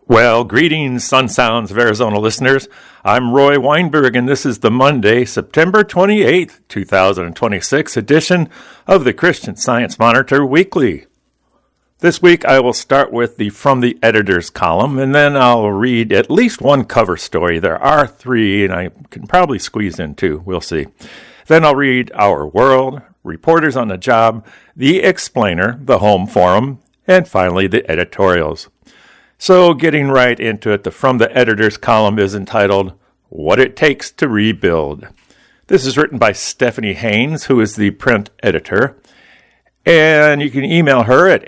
Well, greetings, Sun Sounds of Arizona listeners. I'm Roy Weinberg, and this is the Monday, September 28th, 2026 edition of the Christian Science Monitor Weekly. This week, I will start with the From the Editors column, and then I'll read at least one cover story. There are three, and I can probably squeeze in two. We'll see. Then I'll read Our World, Reporters on the Job, The Explainer, the Home Forum, and finally the editorials. So getting right into it, the From the Editors column is entitled, What It Takes to Rebuild. This is written by Stephanie Haynes, who is the print editor. And you can email her at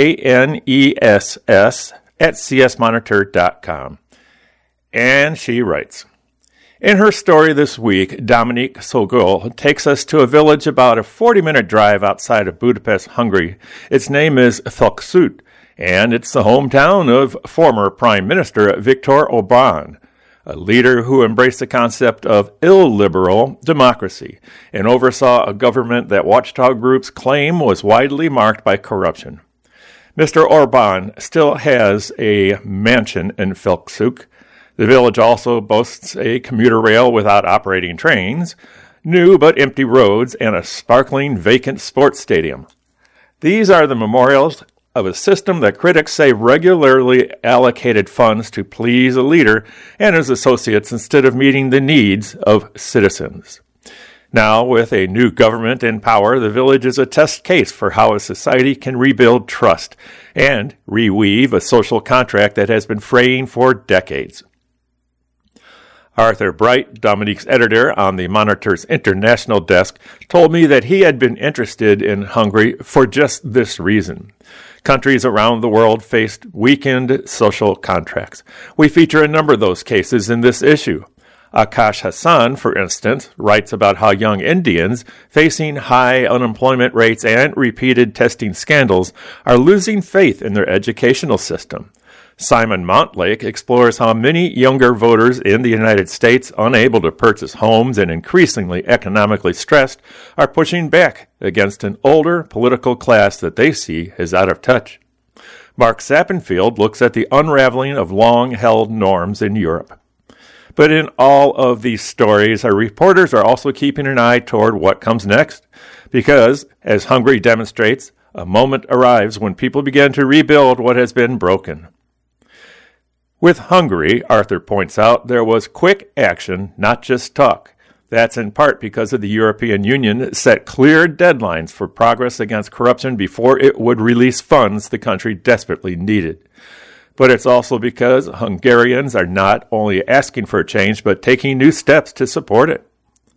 haness@csmonitor.com. And she writes, in her story this week, Dominique Sogol takes us to a village about a 40-minute drive outside of Budapest, Hungary. Its name is Főcsút, and it's the hometown of former Prime Minister Viktor Orbán, a leader who embraced the concept of illiberal democracy and oversaw a government that watchdog groups claim was widely marked by corruption. Mr. Orbán still has a mansion in Főcsút. The village also boasts a commuter rail without operating trains, new but empty roads, and a sparkling vacant sports stadium. These are the memorials of a system that critics say regularly allocated funds to please a leader and his associates instead of meeting the needs of citizens. Now, with a new government in power, the village is a test case for how a society can rebuild trust and reweave a social contract that has been fraying for decades. Arthur Bright, Dominique's editor on the Monitor's international desk, told me that he had been interested in Hungary for just this reason. Countries around the world faced weakened social contracts. We feature a number of those cases in this issue. Akash Hassan, for instance, writes about how young Indians, facing high unemployment rates and repeated testing scandals, are losing faith in their educational system. Simon Montlake explores how many younger voters in the United States, unable to purchase homes and increasingly economically stressed, are pushing back against an older political class that they see as out of touch. Mark Sappenfield looks at the unraveling of long-held norms in Europe. But in all of these stories, our reporters are also keeping an eye toward what comes next, because, as Hungary demonstrates, a moment arrives when people begin to rebuild what has been broken. With Hungary, Arthur points out, there was quick action, not just talk. That's in part because of the European Union set clear deadlines for progress against corruption before it would release funds the country desperately needed. But it's also because Hungarians are not only asking for a change, but taking new steps to support it.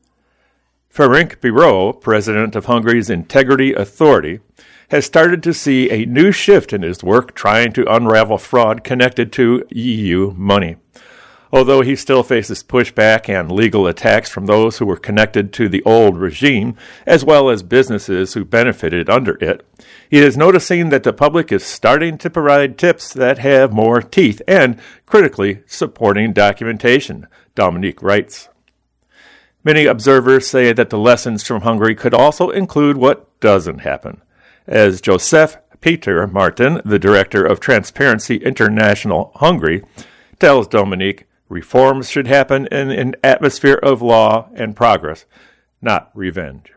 Ferenc Biro, president of Hungary's Integrity Authority, has started to see a new shift in his work trying to unravel fraud connected to EU money. Although he still faces pushback and legal attacks from those who were connected to the old regime, as well as businesses who benefited under it, he is noticing that the public is starting to provide tips that have more teeth and, critically, supporting documentation, Dominique writes. Many observers say that the lessons from Hungary could also include what doesn't happen. As Joseph Peter Martin, the director of Transparency International Hungary, tells Dominique, reforms should happen in an atmosphere of law and progress, not revenge.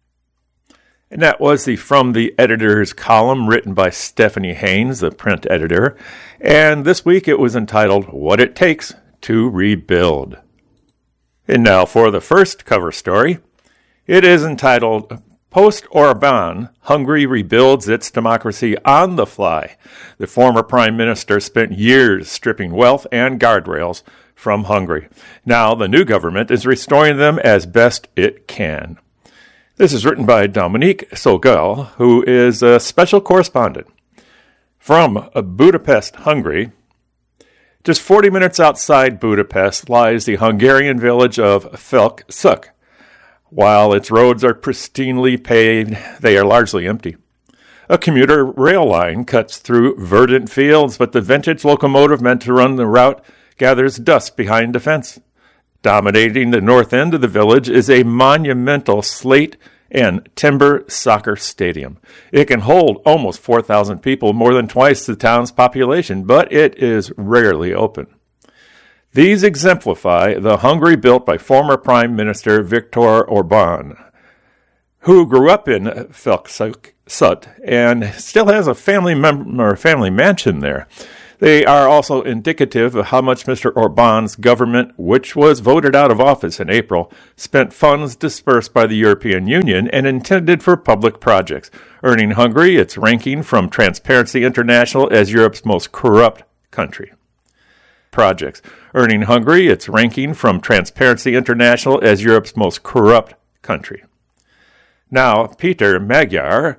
And that was the From the Editors column written by Stephanie Haynes, the print editor. And this week it was entitled, What It Takes to Rebuild. And now for the first cover story. It is entitled, Post-Orbán, Hungary rebuilds its democracy on the fly. The former prime minister spent years stripping wealth and guardrails from Hungary. Now the new government is restoring them as best it can. This is written by Dominique Sogol, who is a special correspondent. From Budapest, Hungary, just 40 minutes outside Budapest lies the Hungarian village of Főcsút. While its roads are pristinely paved, they are largely empty. A commuter rail line cuts through verdant fields, but the vintage locomotive meant to run the route gathers dust behind the fence. Dominating the north end of the village is a monumental slate and Timber Soccer Stadium. It can hold almost 4,000 people, more than twice the town's population, but it is rarely open. These exemplify the Hungary built by former Prime Minister Viktor Orban, who grew up in Felcsút and still has a family mansion there. They are also indicative of how much Mr. Orban's government, which was voted out of office in April, spent funds dispersed by the European Union and intended for public projects, earning Hungary its ranking from Transparency International as Europe's most corrupt country. Projects, earning Hungary its ranking from Transparency International as Europe's most corrupt country. Now, Peter Magyar,